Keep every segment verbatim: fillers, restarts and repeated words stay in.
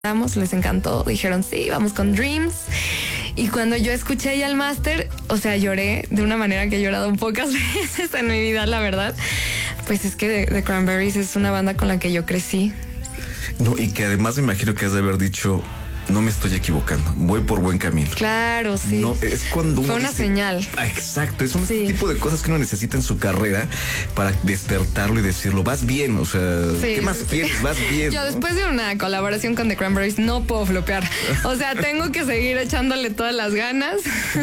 les encantó, dijeron sí, vamos con Dreams. Y cuando yo escuché ya el máster, o sea, lloré de una manera que he llorado pocas veces en mi vida, la verdad. Pues es que The, The Cranberries es una banda con la que yo crecí. No, y que además me imagino que has de haber dicho, no me estoy equivocando, voy por buen camino. Claro, sí. No, es cuando uno fue una dice, señal. Ah, exacto, es un Sí. tipo de cosas que uno necesita en su carrera para despertarlo y decirlo, vas bien, o sea, Sí, ¿qué más sí, quieres? sí. Vas bien. Yo ¿no? después de una colaboración con The Cranberries no puedo flopear. O sea, tengo que seguir echándole todas las ganas.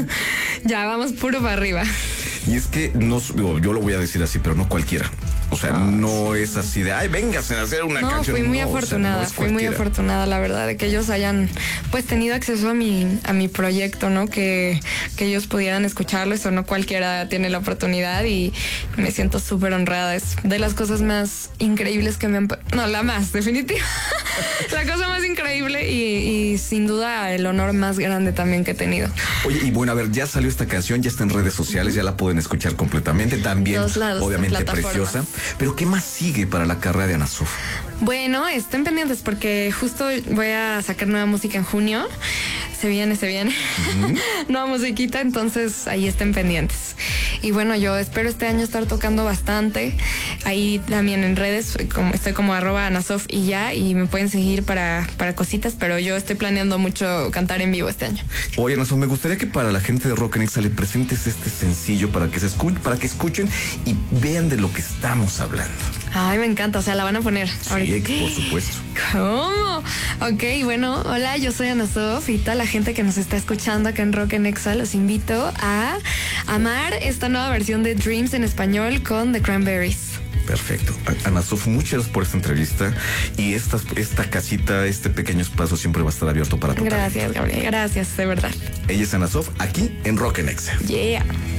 Ya vamos puro para arriba. Y es que no, digo, yo lo voy a decir así, pero no cualquiera. O sea, oh, no sí. es así de, ay, véngase a hacer una no, canción. Fui muy no, afortunada, o sea, no fui muy afortunada, la verdad, de que ellos hayan pues tenido acceso a mi, a mi proyecto, ¿no? Que, que ellos pudieran escucharlo, eso no cualquiera tiene la oportunidad y me siento súper honrada. Es de las cosas más increíbles que me han... No, la más, definitiva. La cosa más increíble y, y sin duda el honor más grande también que he tenido. Oye, y bueno, a ver, ya salió esta canción, ya está en redes sociales, ya la pueden escuchar completamente, también, Dos lados, obviamente preciosa. Pero ¿qué más sigue para la carrera de Ana Sof? Bueno, estén pendientes porque justo voy a sacar nueva música en junio. Se viene, se viene. Uh-huh. Nueva musiquita, entonces ahí estén pendientes. Y bueno, yo espero este año estar tocando bastante. Ahí también en redes como, estoy como arroba Anasof y ya, y me pueden seguir para, para cositas, pero yo estoy planeando mucho cantar en vivo este año. Oye, Ana Sof, me gustaría que para la gente de Rock and Exa le presentes este sencillo para que se escuchen, para que escuchen y vean de lo que estamos hablando. Ay, me encanta, o sea, la van a poner. Sí, ahorita. Por supuesto. ¿Cómo? Ok, bueno, hola, yo soy Ana Sof y toda la gente que nos está escuchando acá en Rock and Exa, los invito a amar esta nueva versión de Dreams en español con The Cranberries. Perfecto. Ana Sof, muchas gracias por esta entrevista y esta, esta casita, este pequeño espacio siempre va a estar abierto para tu Gracias, Gabriel, gracias, de verdad. Ella es Ana Sof, aquí en Rock and Exa. Yeah.